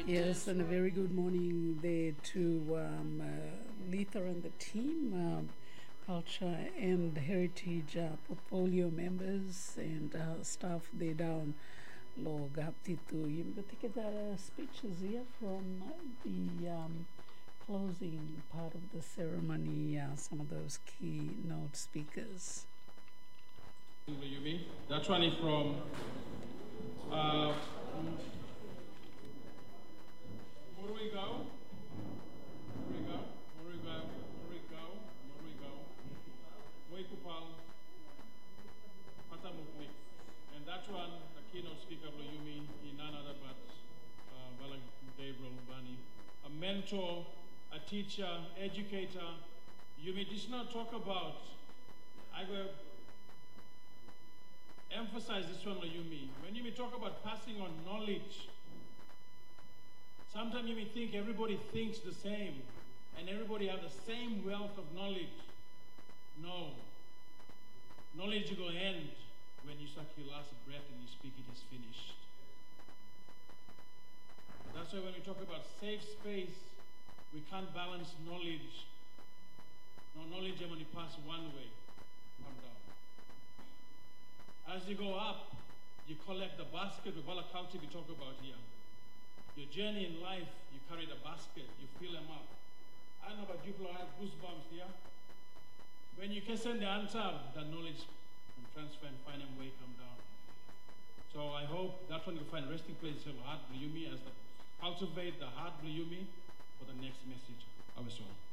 Yes, and a very good morning there to Letha and the team, culture and heritage portfolio members and staff there down. Lo Gaptitu, you take the speeches here from the closing part of the ceremony, some of those keynote speakers. That one is from Morigo. Moikupal, Patamuknik. And that one, the keynote speaker, Yumi, is none other but Bala Gabriel Bani, a mentor, a teacher, educator. Yumi did not talk about, I will emphasize this one, Yumi. When you talk about passing on knowledge, sometimes you may think everybody thinks the same and everybody has the same wealth of knowledge. No. Knowledge will end when you suck your last breath and you speak it is finished. That's why when we talk about safe space, we can't balance knowledge. No knowledge only pass one way, come down. As you go up, you collect the basket of all the culture we talk about here. Your journey in life, you carry the basket, you fill them up. I don't know about you, people have goosebumps here. When you can send the answer, the knowledge can transfer and find a way come down. So I hope that one will find resting place in your heart, Yumi, as the cultivate the heart, Yumi, for the next message of us all.